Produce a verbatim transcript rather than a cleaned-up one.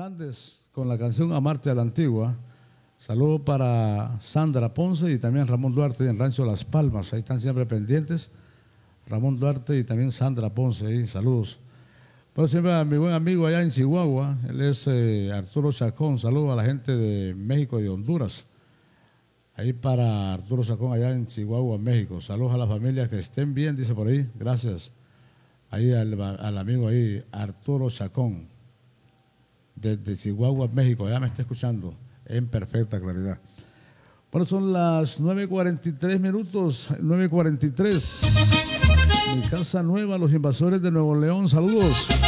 Hernández con la canción Amarte a la Antigua. Saludos para Sandra Ponce y también Ramón Duarte en Rancho Las Palmas. Ahí están siempre pendientes. Ramón Duarte y también Sandra Ponce. Ahí, saludos. Pues siempre a mi buen amigo allá en Chihuahua. Él es eh, Arturo Chacón. Saludos a la gente de México y de Honduras. Ahí para Arturo Chacón allá en Chihuahua, México. Saludos a la familia, que estén bien, dice por ahí. Gracias. Ahí al, al amigo ahí, Arturo Chacón, desde Chihuahua, México. Allá me está escuchando en perfecta claridad. Bueno, son las nueve cuarenta y tres minutos, nueve cuarenta y tres. Mi casa nueva, los invasores de Nuevo León, saludos.